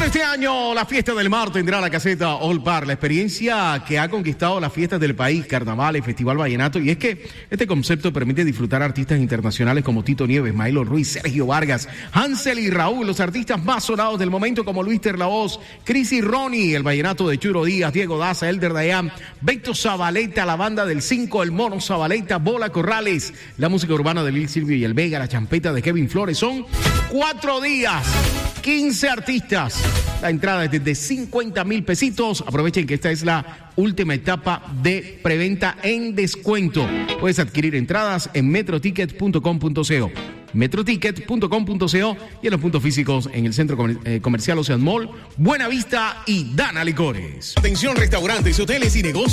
este año la Fiesta del Mar tendrá la caseta All Par, la experiencia que ha conquistado las fiestas del país, carnavales, Festival Vallenato, y es que este concepto permite disfrutar a artistas internacionales como Tito Nieves, Maelo Ruiz, Sergio Vargas, Hansel y Raúl, los artistas más sonados del momento como Luis Terlavoz, Cris y Ronnie, el vallenato de Churo Díaz, Diego Daza, Elder Dayan, Beto Zabaleta, la banda del 5, el Mono Zabaleta, Bola Corrales, la música urbana de Lil Silvio y el Vega, la champeta de Kevin Flores. Son 4 días, 15 artistas. La entrada es desde 50,000 pesitos. Aprovechen que esta es la última etapa de preventa en descuento. Puedes adquirir entradas en metroticket.com.co. metroticket.com.co y en los puntos físicos en el Centro Comercial Ocean Mall, Buena Vista y Dana Licores. Atención, restaurantes, hoteles y negocios.